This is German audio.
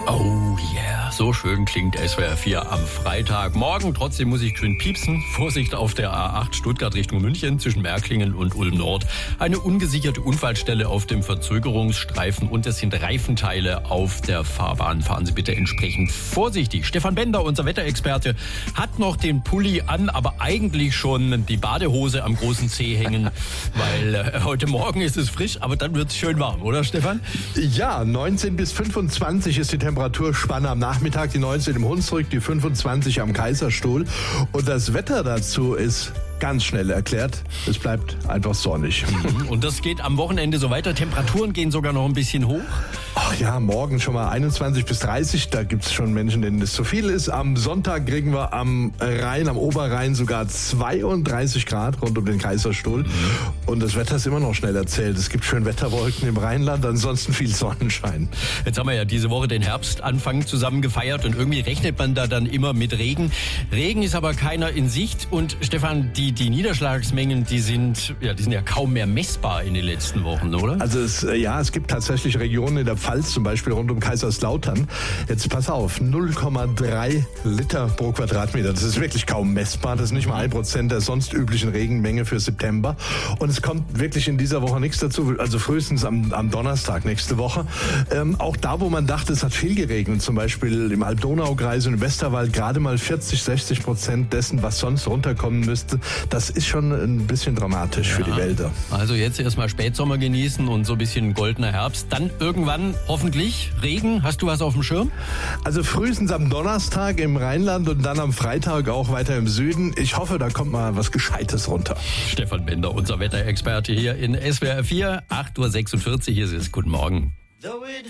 Oh yeah, so schön klingt SWR 4 am Freitagmorgen. Trotzdem muss ich grün piepsen. Vorsicht auf der A8 Stuttgart Richtung München zwischen Märklingen und Ulm Nord. Eine ungesicherte Unfallstelle auf dem Verzögerungsstreifen und es sind Reifenteile auf der Fahrbahn. Fahren Sie bitte entsprechend vorsichtig. Stefan Bender, unser Wetterexperte, hat noch den Pulli an, aber eigentlich schon die Badehose am großen Zeh hängen, weil heute Morgen ist es frisch, aber dann wird es schön warm, oder Stefan? Ja, 19 bis 25 ist die Temperaturspanne am Nachmittag, die 19 im Hunsrück, die 25 am Kaiserstuhl. Und das Wetter dazu ist ganz schnell erklärt. Es bleibt einfach sonnig. Und das geht am Wochenende so weiter. Temperaturen gehen sogar noch ein bisschen hoch. Ach ja, morgen schon mal 21 bis 30. Da gibt es schon Menschen, denen das zu viel ist. Am Sonntag kriegen wir am Rhein, am Oberrhein sogar 32 Grad rund um den Kaiserstuhl. Und das Wetter ist immer noch schnell erzählt. Es gibt schön Wetterwolken im Rheinland, ansonsten viel Sonnenschein. Jetzt haben wir ja diese Woche den Herbstanfang zusammen gefeiert und irgendwie rechnet man da dann immer mit Regen. Regen ist aber keiner in Sicht. Und Stefan, die Niederschlagsmengen, die sind ja kaum mehr messbar in den letzten Wochen, oder? Also es gibt tatsächlich Regionen in der Pfalz, zum Beispiel rund um Kaiserslautern. Jetzt pass auf, 0,3 Liter pro Quadratmeter. Das ist wirklich kaum messbar. Das ist nicht mal 1% der sonst üblichen Regenmenge für September. Und es kommt wirklich in dieser Woche nichts dazu, also frühestens am Donnerstag nächste Woche. Auch da, wo man dachte, es hat viel geregnet, zum Beispiel im Alb-Donau-Kreis und im Westerwald, gerade mal 40-60% dessen, was sonst runterkommen müsste. Das ist schon ein bisschen dramatisch für die Wälder. Also jetzt erstmal Spätsommer genießen und so ein bisschen goldener Herbst. Dann irgendwann hoffentlich Regen. Hast du was auf dem Schirm? Also frühestens am Donnerstag im Rheinland und dann am Freitag auch weiter im Süden. Ich hoffe, da kommt mal was Gescheites runter. Stefan Bender, unser Wetterexperte hier in SWR 4, 8.46 Uhr. Hier ist es. Guten Morgen.